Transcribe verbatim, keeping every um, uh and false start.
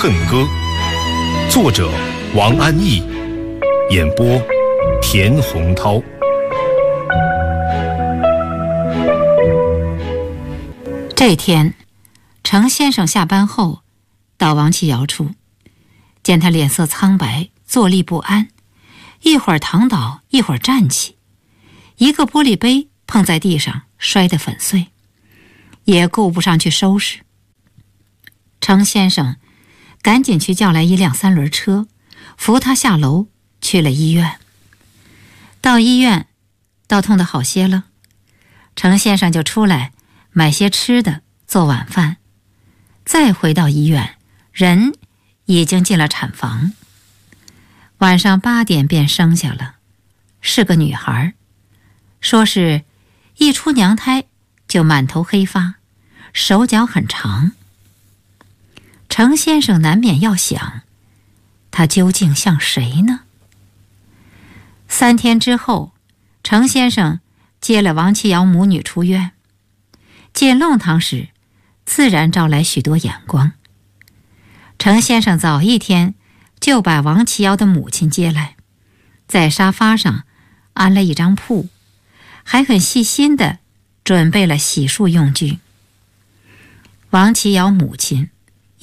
恨歌》，作者王安忆，演播田洪涛。 这天，程先生下班后到王其尧处，见他脸色苍白，坐立不安，一会儿躺倒，一会儿站起，一个玻璃杯碰在地上，摔得粉碎，也顾不上去收拾。程先生赶紧去叫来一辆三轮车，扶他下楼去了医院。到医院，刀痛得好些了，程先生就出来买些吃的做晚饭，再回到医院，人已经进了产房。晚上八点便生下了，是个女孩，说是一出娘胎就满头黑发，手脚很长。程先生难免要想，他究竟像谁呢？三天之后，程先生接了王其尧母女出院，进弄堂时自然招来许多眼光。程先生早一天就把王其尧的母亲接来，在沙发上安了一张铺，还很细心地准备了洗漱用具。王其尧母亲